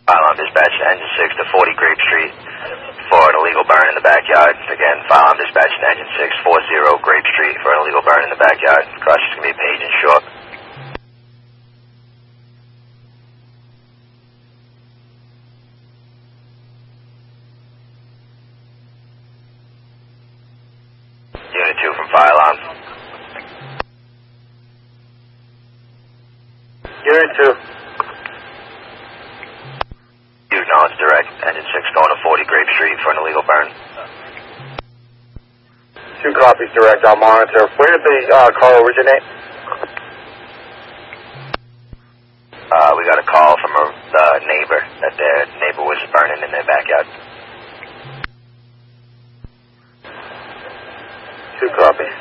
File on dispatch to engine 6 to 40 Grape Street for an illegal burn in the backyard. Again, file on dispatch to engine 6, 40 Grape Street for an illegal burn in the backyard. Crush is going to be Page and Short. Unit 2 from file on. Unit 2. You acknowledge direct. Engine 6 going to 40 Grape Street for an illegal burn. 2 copies direct, I'll monitor. Where did the call originate? We got a call from a neighbor that their neighbor was burning in their backyard. 2 copies.